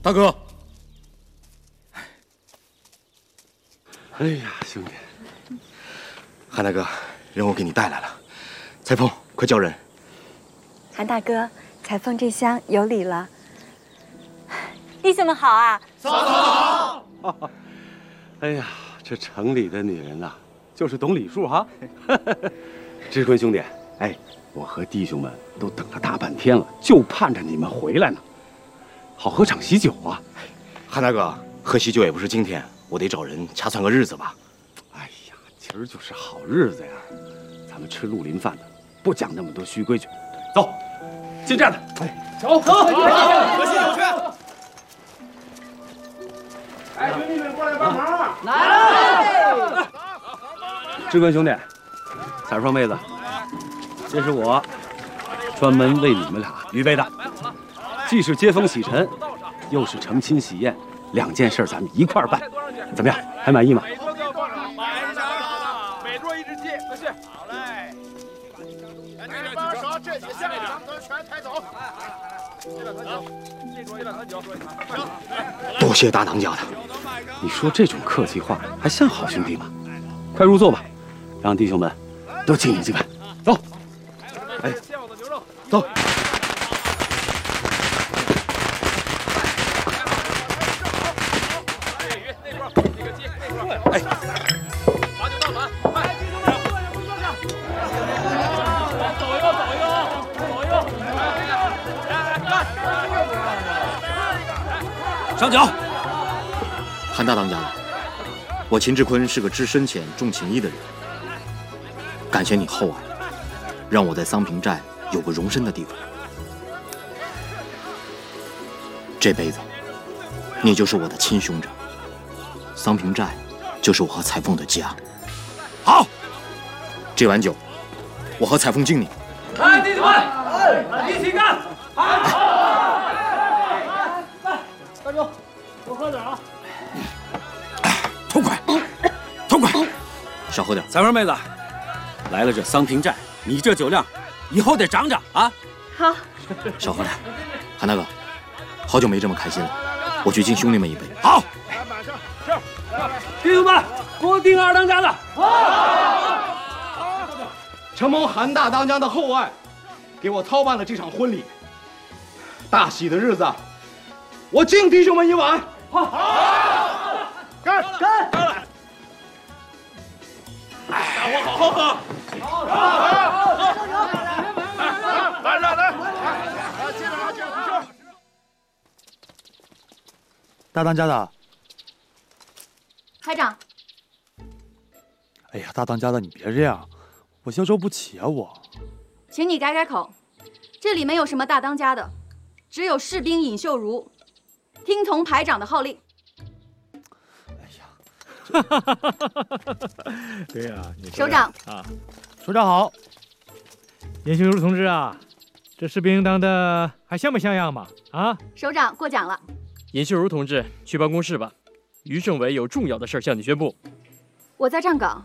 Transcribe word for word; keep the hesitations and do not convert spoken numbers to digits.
大哥。 哎呀，兄弟， 韩大哥，人我给你带来了。裁缝，快叫人。 韩大哥，裁缝这厢有礼了。弟兄们好啊！ 嫂子好。哎呀，这城里的女人呐、啊，就是懂礼数哈。志坤兄弟，哎，我和弟兄们都等了大半天了，就盼着你们回来呢，好喝场喜酒啊。 韩大哥，喝喜酒也不是今天，我得找人掐算个日子吧。 哎呀，今儿就是好日子呀，咱们吃绿林饭的，不讲那么多虚规矩。走，进站子。哎，走走， 喝喜酒去。 哎，兄弟们过来帮忙！来！志坤兄弟，彩双妹子，这是我专门为你们俩预备的，既是接风洗尘，又是成亲喜宴，两件事咱们一块儿办，怎么样？还满意吗？ 每桌都要放上，摆上，每桌一只鸡，继续。好嘞。这帮手这几下都全抬走。一百坛酒，这桌一百坛酒。 多谢大当家的。 你说这种客气话还像好兄弟吗？快入座吧，让弟兄们都敬你几碗。走。哎，走。 哎， 把酒倒满，快！走一个，走一个，走一个， 上酒。韩大当家的，我秦志坤是个知深浅、重情义的人，感谢你厚爱，让我在桑平寨有个容身的地方。这辈子，你就是我的亲兄长，桑平寨就是我和裁缝的家。好，这碗酒，我和裁缝敬你。 来，弟兄们，一起干！好，来，大舅，多喝点啊！ 痛快，痛快，少喝点。 彩花妹子，来了这桑平寨，你这酒量以后得长长啊！ 好， 少喝点。韩大哥，好久没这么开心了，我去敬兄弟们一杯。 好， 马上是。 弟兄们，给我敬二当家的。 承蒙韩大当家的厚爱，给我操办了这场婚礼。大喜的日子，我敬弟兄们一碗。好，好，干干！ 大伙好好喝。好，好，好，来来来，来，接着拿，接着拿。 大当家的， 排长。 哎呀，大当家的，你别这样，我消受不起啊！我， 请你改改口，这里没有什么大当家的，只有士兵尹秀如，听从排长的号令。 哎呀， 对呀、啊， 首长啊，首长好，尹秀如同志啊，这士兵当的还像不像样嘛？啊， 首长过奖了。 尹秀如同志，去办公室吧。于政委有重要的事向你宣布。 我在站岗，